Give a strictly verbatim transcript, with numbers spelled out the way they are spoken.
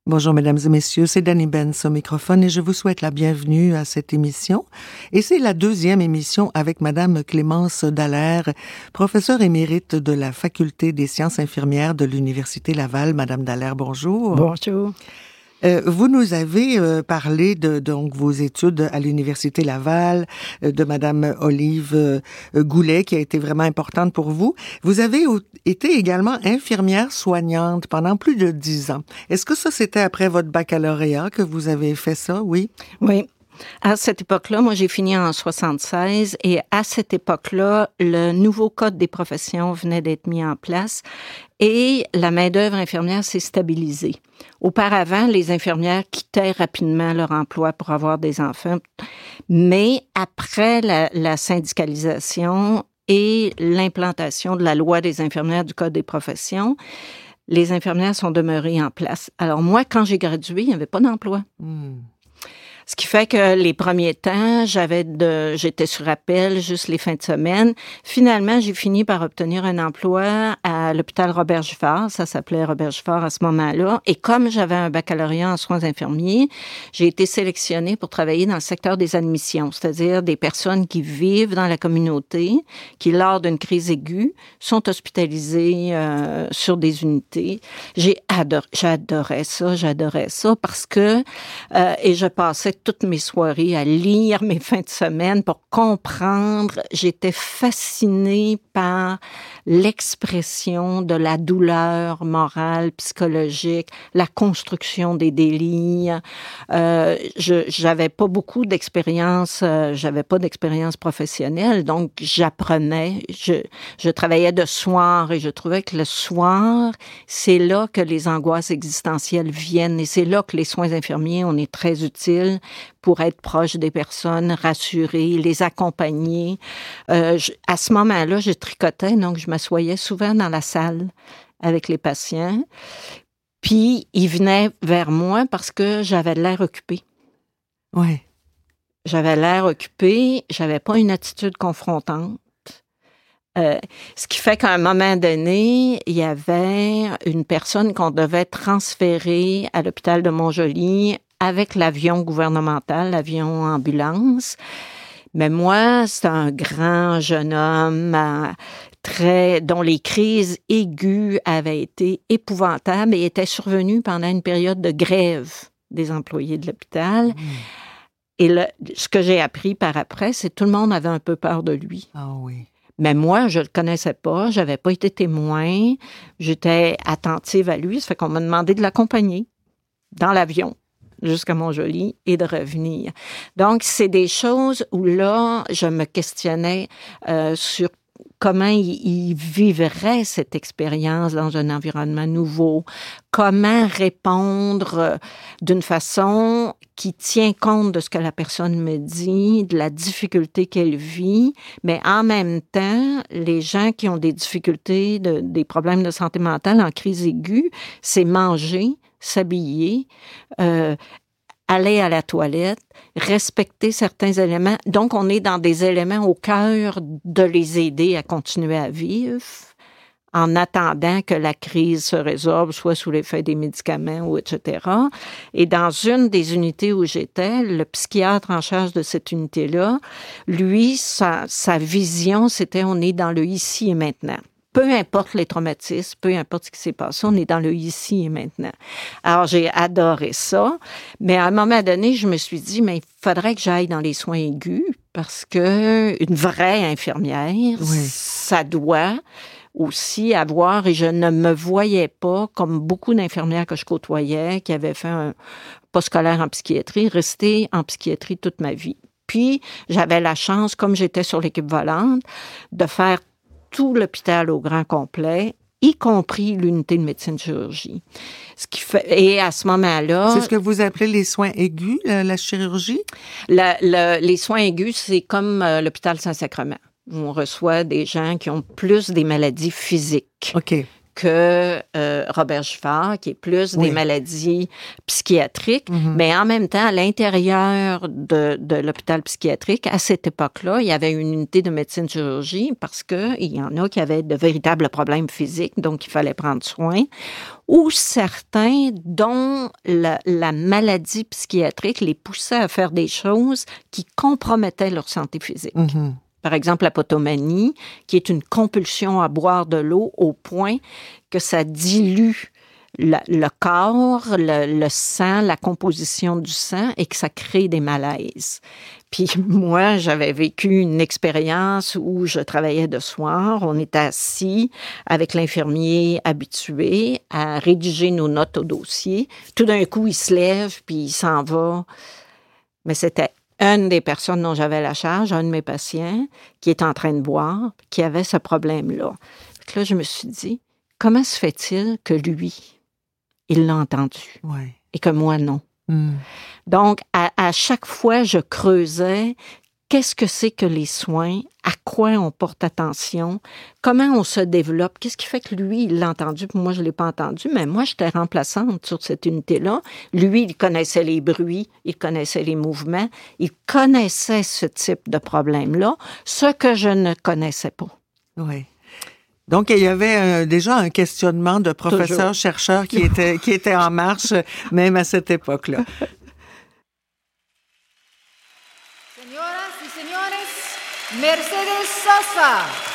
Bonjour mesdames et messieurs, c'est Dani Benz au microphone et je vous souhaite la bienvenue à cette émission. Et c'est la deuxième émission avec madame Clémence Dallaire, professeure émérite de la Faculté des sciences infirmières de l'Université Laval. Madame Dallaire, bonjour. Bonjour. Euh, vous nous avez euh, parlé de donc vos études à l'Université Laval, euh, de madame Olive euh, Goulet, qui a été vraiment importante pour vous. Vous avez o- été également infirmière soignante pendant plus de dix ans. Est-ce que ça, c'était après votre baccalauréat que vous avez fait ça, oui? Oui. À cette époque-là, moi, j'ai fini en soixante-seize et à cette époque-là, le nouveau Code des professions venait d'être mis en place et la main-d'œuvre infirmière s'est stabilisée. Auparavant, les infirmières quittaient rapidement leur emploi pour avoir des enfants, mais après la, la syndicalisation et l'implantation de la loi des infirmières du Code des professions, les infirmières sont demeurées en place. Alors moi, quand j'ai gradué, il n'y avait pas d'emploi. Hmm. Ce qui fait que les premiers temps, j'avais de, j'étais sur appel juste les fins de semaine. Finalement, j'ai fini par obtenir un emploi à l'hôpital Robert Giffard. Ça s'appelait Robert Giffard à ce moment-là. Et comme j'avais un baccalauréat en soins infirmiers, j'ai été sélectionnée pour travailler dans le secteur des admissions, c'est-à-dire des personnes qui vivent dans la communauté, qui, lors d'une crise aiguë, sont hospitalisées euh, sur des unités. J'ai adoré, j'adorais ça, j'adorais ça parce que, euh, et je passais toutes mes soirées à lire mes fins de semaine pour comprendre. J'étais fascinée par l'expression de la douleur morale, psychologique, la construction des délits. Euh, je j'avais pas beaucoup d'expérience, euh, j'avais pas d'expérience professionnelle, donc j'apprenais. Je, je travaillais de soir et je trouvais que le soir, c'est là que les angoisses existentielles viennent et c'est là que les soins infirmiers, on est très utiles pour être proche des personnes, rassurer, les accompagner. Euh, je, à ce moment-là, je tricotais, donc je m'assoyais souvent dans la salle avec les patients. Puis, ils venaient vers moi parce que j'avais l'air occupée. Ouais. J'avais l'air occupée, j'avais pas une attitude confrontante. Euh, ce qui fait qu'à un moment donné, il y avait une personne qu'on devait transférer à l'hôpital de Montjoly avec l'avion gouvernemental, l'avion ambulance. Mais moi, c'est un grand jeune homme euh, très dont les crises aiguës avaient été épouvantables et étaient survenues pendant une période de grève des employés de l'hôpital. Mmh. Et le, ce que j'ai appris par après, c'est que tout le monde avait un peu peur de lui. Ah oui. Mais moi, je le connaissais pas, j'avais pas été témoin, j'étais attentive à lui, ça fait qu'on m'a demandé de l'accompagner dans l'avion jusqu'à Montjoly et de revenir. Donc, c'est des choses où là, je me questionnais euh, sur comment il, il vivrait cette expérience dans un environnement nouveau, comment répondre d'une façon qui tient compte de ce que la personne me dit, de la difficulté qu'elle vit, mais en même temps, les gens qui ont des difficultés, de, des problèmes de santé mentale en crise aiguë, c'est manger, s'habiller, euh, aller à la toilette, respecter certains éléments. Donc, on est dans des éléments au cœur de les aider à continuer à vivre en attendant que la crise se résorbe, soit sous l'effet des médicaments ou et cetera. Et dans une des unités où j'étais, le psychiatre en charge de cette unité-là, lui, sa, sa vision, c'était on est dans le ici et maintenant. Peu importe les traumatismes, peu importe ce qui s'est passé, on est dans le ici et maintenant. Alors, j'ai adoré ça, mais à un moment donné, je me suis dit, mais il faudrait que j'aille dans les soins aigus parce que une vraie infirmière, oui. Ça doit aussi avoir, et je ne me voyais pas, comme beaucoup d'infirmières que je côtoyais, qui avaient fait un post-scolaire en psychiatrie, rester en psychiatrie toute ma vie. Puis, j'avais la chance, comme j'étais sur l'équipe volante, de faire tout l'hôpital au grand complet, y compris l'unité de médecine-chirurgie. Ce qui fait, et à ce moment-là... C'est ce que vous appelez les soins aigus, la, la chirurgie? La, la, les soins aigus, c'est comme euh, l'hôpital Saint-Sacrement, où on reçoit des gens qui ont plus des maladies physiques OK. que euh, Robert Giffard, qui est plus oui. des maladies psychiatriques. Mm-hmm. Mais en même temps, à l'intérieur de, de l'hôpital psychiatrique, à cette époque-là, il y avait une unité de médecine-chirurgie parce qu'il y en a qui avaient de véritables problèmes physiques, donc il fallait prendre soin, ou certains dont la, la maladie psychiatrique les poussait à faire des choses qui compromettaient leur santé physique. Mm-hmm. Par exemple, la potomanie, qui est une compulsion à boire de l'eau au point que ça dilue le, le corps, le, le sang, la composition du sang et que ça crée des malaises. Puis moi, j'avais vécu une expérience où je travaillais de soir. On était assis avec l'infirmier habitué à rédiger nos notes au dossier. Tout d'un coup, il se lève puis il s'en va. Mais c'était une des personnes dont j'avais la charge, un de mes patients, qui est en train de boire, qui avait ce problème-là. Donc là, je me suis dit, comment se fait-il que lui, il l'a entendu ouais. et que moi, non? Mm. Donc, à, à chaque fois, je creusais qu'est-ce que c'est que les soins, à quoi on porte attention, comment on se développe, qu'est-ce qui fait que lui, il l'a entendu, puis moi, je ne l'ai pas entendu, mais moi, j'étais remplaçante sur cette unité-là. Lui, il connaissait les bruits, il connaissait les mouvements, il connaissait ce type de problème-là, ce que je ne connaissais pas. Oui. Donc, il y avait euh, déjà un questionnement de professeurs-chercheurs qui était, qui était en marche, même à cette époque-là. Señoras y señores, Mercedes Sosa.